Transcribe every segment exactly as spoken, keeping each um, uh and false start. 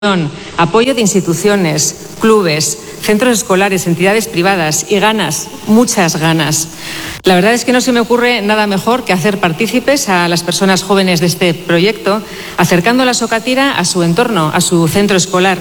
apoyo de instituciones, clubes, centros escolares, entidades privadas y ganas, muchas ganas. La verdad es que no se me ocurre nada mejor que hacer partícipes a las personas jóvenes de este proyecto, acercando la sokatira a su entorno, a su centro escolar.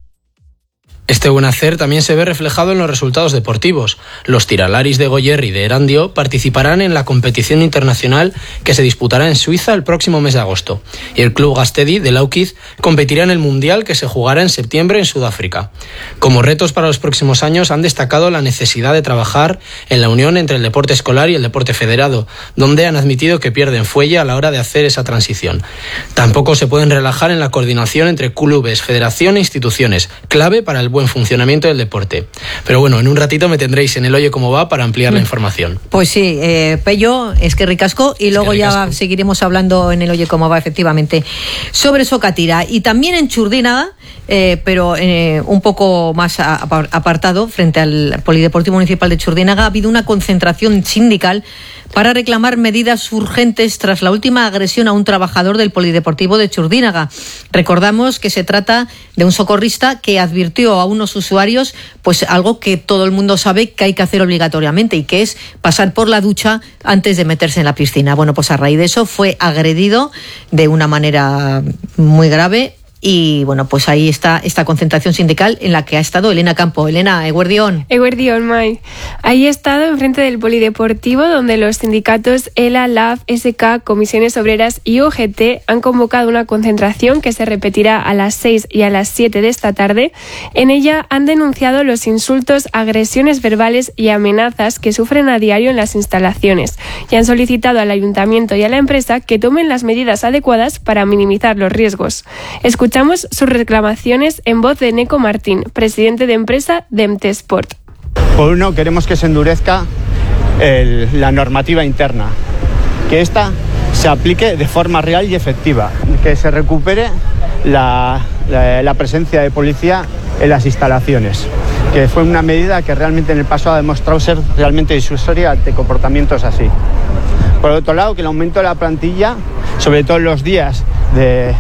Este buen hacer también se ve reflejado en los resultados deportivos. Los tiralaris de Goierri y de Erandio participarán en la competición internacional que se disputará en Suiza el próximo mes de agosto. Y el club Gastedi de Laukiz competirá en el Mundial que se jugará en septiembre en Sudáfrica. Como retos para los próximos años han destacado la necesidad de trabajar en la unión entre el deporte escolar y el deporte federado, donde han admitido que pierden fuelle a la hora de hacer esa transición. Tampoco se pueden relajar en la coordinación entre clubes, federación e instituciones, clave para el buen funcionamiento del deporte. Pero bueno, en un ratito me tendréis en el Oye Cómo Va para ampliar la información. Pues sí, eh, Pello, es que ricasco, y luego ya seguiremos hablando en el Oye Cómo Va, efectivamente, sobre sokatira. Y también en Txurdinaga, eh, pero eh, un poco más a, a, apartado, frente al Polideportivo Municipal de Txurdinaga, ha habido una concentración sindical para reclamar medidas urgentes tras la última agresión a un trabajador del Polideportivo de Txurdinaga. Recordamos que se trata de un socorrista que advirtió a unos usuarios pues algo que todo el mundo sabe que hay que hacer obligatoriamente, y que es pasar por la ducha antes de meterse en la piscina. Bueno, pues a raíz de eso fue agredido de una manera muy grave. Y bueno, pues ahí está esta concentración sindical en la que ha estado Elena Campo. Elena, eguerdión. Eguerdión, Mai. Ahí he estado enfrente del Polideportivo, donde los sindicatos ELA, L A F, S K, Comisiones Obreras y U G T han convocado una concentración que se repetirá a las seis y a las siete de esta tarde. En ella han denunciado los insultos, agresiones verbales y amenazas que sufren a diario en las instalaciones, y han solicitado al ayuntamiento y a la empresa que tomen las medidas adecuadas para minimizar los riesgos. Escuchamos Escuchamos sus reclamaciones en voz de Neco Martín, presidente de empresa de Emtesport. Por uno, queremos que se endurezca el, la normativa interna, que esta se aplique de forma real y efectiva, que se recupere la, la, la presencia de policía en las instalaciones, que fue una medida que realmente en el pasado ha demostrado ser realmente disuasoria ante comportamientos así. Por otro lado, que el aumento de la plantilla, sobre todo en los días de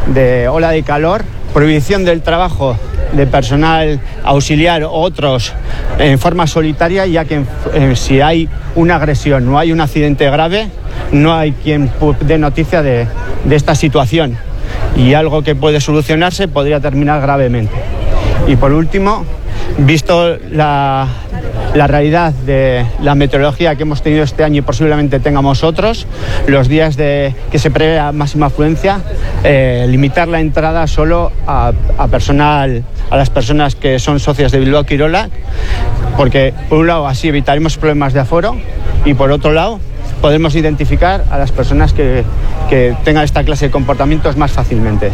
de ola de calor, prohibición del trabajo de personal auxiliar o otros en forma solitaria, ya que eh, si hay una agresión o hay un accidente grave, no hay quien dé noticia de, de esta situación, y algo que puede solucionarse podría terminar gravemente. Y por último, visto la, la realidad de la meteorología que hemos tenido este año y posiblemente tengamos otros, los días de que se prevé a máxima afluencia, eh, limitar la entrada solo a, a personal, a las personas que son socias de Bilbao Kirola, porque por un lado así evitaremos problemas de aforo, y por otro lado podemos identificar a las personas que, que tengan esta clase de comportamientos más fácilmente.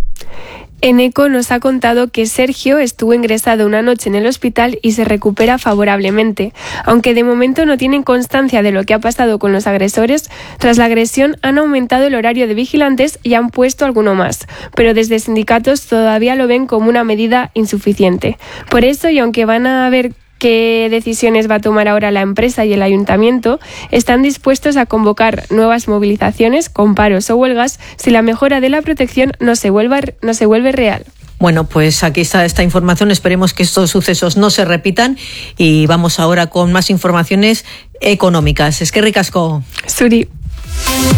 Eneco nos ha contado que Sergio estuvo ingresado una noche en el hospital y se recupera favorablemente. Aunque de momento no tienen constancia de lo que ha pasado con los agresores, tras la agresión han aumentado el horario de vigilantes y han puesto alguno más, pero desde sindicatos todavía lo ven como una medida insuficiente. Por eso, y aunque van a ver qué decisiones va a tomar ahora la empresa y el ayuntamiento, están dispuestos a convocar nuevas movilizaciones con paros o huelgas si la mejora de la protección no se vuelve, no se vuelve real. Bueno, pues aquí está esta información. Esperemos que estos sucesos no se repitan, y vamos ahora con más informaciones económicas. Es que ricasco. Suri.